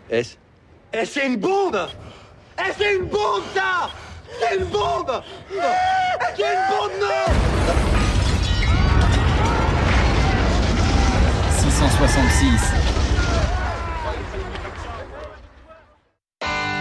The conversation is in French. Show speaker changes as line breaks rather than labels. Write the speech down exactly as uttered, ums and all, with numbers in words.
Est-ce Eh, c'est une bombe Eh, c'est une bombe, ça C'est une bombe C'est une bombe, non
six cent soixante-six.